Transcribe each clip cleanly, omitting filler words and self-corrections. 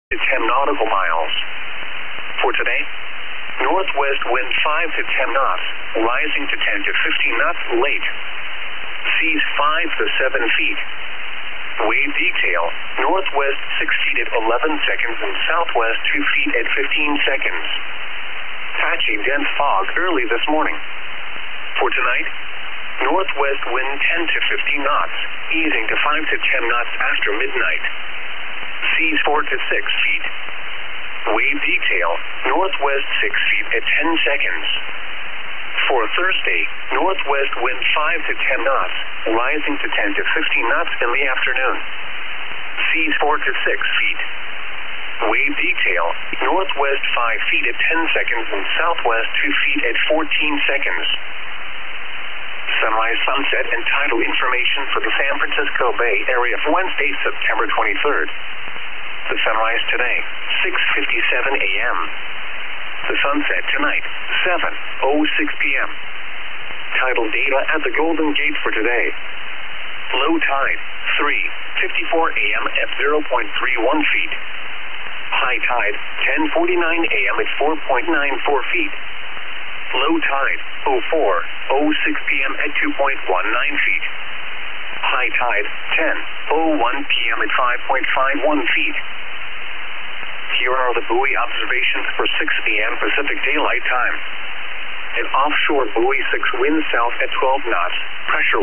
to 10 nautical miles. For today, northwest wind 5 to 10 knots, rising to 10 to 15 knots late. Seas 5 to 7 feet. Wave detail, northwest 6 feet at 11 seconds and southwest 2 feet at 15 seconds. Patchy dense fog early this morning. For tonight, northwest wind 10 to 15 knots, easing to 5 to 10 knots after midnight. Seas 4 to 6 feet. Wave detail, northwest 6 feet at 10 seconds. For Thursday, northwest wind 5 to 10 knots, rising to 10 to 15 knots in the afternoon. Seas 4 to 6 feet. Wave detail, northwest 5 feet at 10 seconds and southwest 2 feet at 14 seconds. Sunrise, sunset, and tidal information for the San Francisco Bay Area for Wednesday, September 23rd. The sunrise today, 6:57 a.m. The sunset tonight, 7:06 p.m. Tidal data at the Golden Gate for today. Low tide, 3:54 a.m. at 0.31 feet. High tide, 10:49 a.m. at 4.94 feet. Low tide, 04:06 p.m. at 2.19 feet. High tide, 10:01 p.m. at 5.51 feet. Here are the buoy observations for 6 a.m. Pacific Daylight Time. An offshore buoy 6 wind south at 12 knots, pressure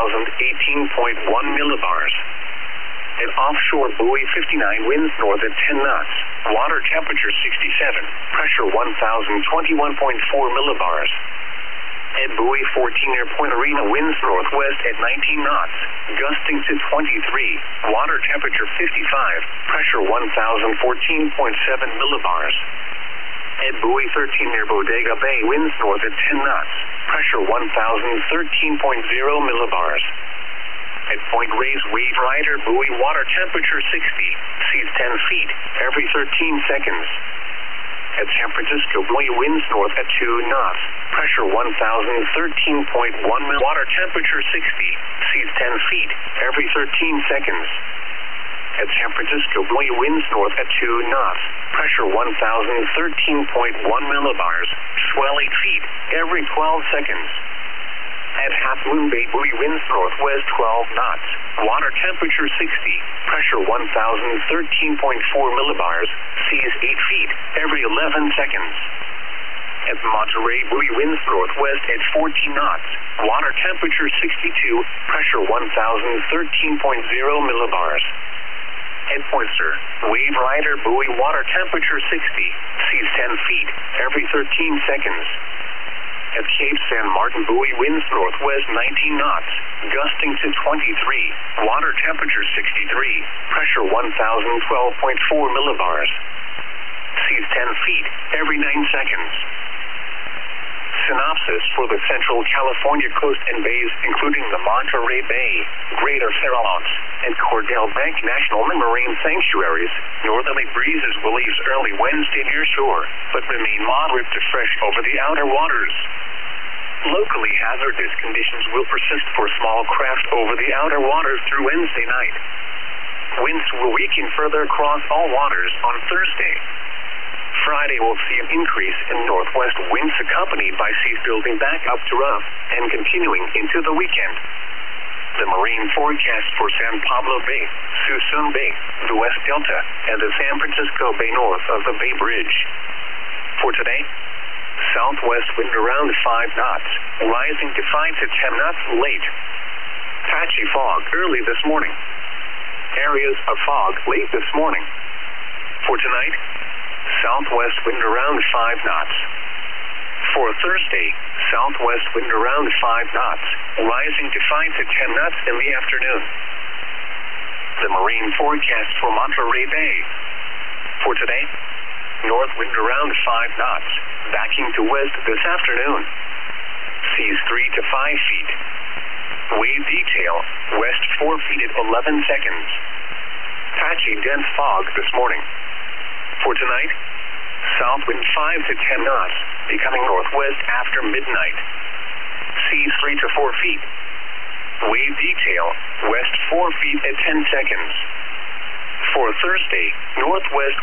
1,018.1 millibars. An offshore buoy 59 winds north at 10 knots, water temperature 67, pressure 1,021.4 millibars. At buoy 14 near Point Arena winds northwest at 19 knots, gusting to 23, water temperature 55, pressure 1,014.7 millibars. At buoy 13 near Bodega Bay winds north at 10 knots, pressure 1,013.0 millibars. At Point Reyes Wave Rider buoy water temperature 60, seas 10 feet every 13 seconds. At San Francisco buoy winds north at 2 knots, pressure 1,013.1 water temperature 60, seas 10 feet every 13 seconds. At San Francisco buoy winds north at 2 knots, pressure 1,013.1 millibars, swell 8 feet every 12 seconds. At Half Moon Bay buoy winds northwest 12 knots, water temperature 60, pressure 1,013.4 millibars, seas 8 feet every 11 seconds. At Monterey buoy winds northwest at 14 knots, water temperature 62, pressure 1,013.0 millibars. At Poynter, Wave Rider buoy water temperature 60, seas 10 feet every 13 seconds. At Cape San Martin buoy winds northwest 19 knots, gusting to 23, water temperature 63, pressure 1,012.4 millibars. Seas 10 feet every 9 seconds. Synopsis for the Central California coast and bays, including the Monterey Bay, Greater Farallones, and Cordell Bank National Marine Sanctuaries. Northerly breezes will ease early Wednesday near shore, but remain moderate to fresh over the outer waters. Locally hazardous conditions will persist for small craft over the outer waters through Wednesday night. Winds will weaken further across all waters on Thursday. Friday will see an increase in northwest winds accompanied by seas building back up to rough and continuing into the weekend. The marine forecast for San Pablo Bay, Suisun Bay, the West Delta, and the San Francisco Bay north of the Bay Bridge. For today, southwest wind around 5 knots, rising to 5 to 10 knots late. Patchy fog early this morning. Areas of fog late this morning. For tonight, southwest wind around 5 knots. For Thursday, southwest wind around 5 knots, rising to 5 to 10 knots in the afternoon. The marine forecast for Monterey Bay. For today, north wind around 5 knots, backing to west this afternoon. Seas 3 to 5 feet. Wave detail, west 4 feet at 11 seconds. Patchy dense fog this morning. For tonight, south wind 5 to 10 knots, becoming northwest after midnight. Seas 3 to 4 feet. Wave detail, west 4 feet at 10 seconds. For Thursday, northwest